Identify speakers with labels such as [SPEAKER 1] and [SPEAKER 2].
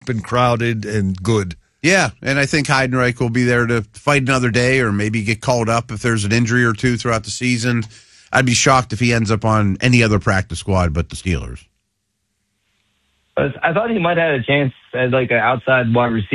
[SPEAKER 1] and crowded and good.
[SPEAKER 2] Yeah, and I think Heidenreich will be there to fight another day or maybe get called up if there's an injury or two throughout the season. I'd be shocked if he ends up on any other practice squad but the Steelers.
[SPEAKER 3] I thought he might have had a chance as like an outside wide receiver.